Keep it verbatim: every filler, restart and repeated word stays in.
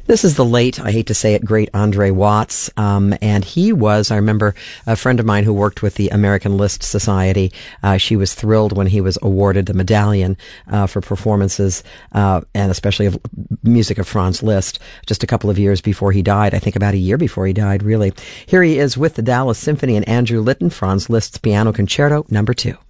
This is the late, I hate to say it, great Andre Watts. Um, and he was, I remember, a friend of mine who worked with the American Liszt Society. Uh, she was thrilled when he was awarded the medallion uh, for performances, uh, and especially of music of Franz Liszt, just a couple of years before he died. I think about a year before he died, really. Here he is with the Dallas Symphony and Andrew Litton, Franz Liszt's Piano Concerto Number Two.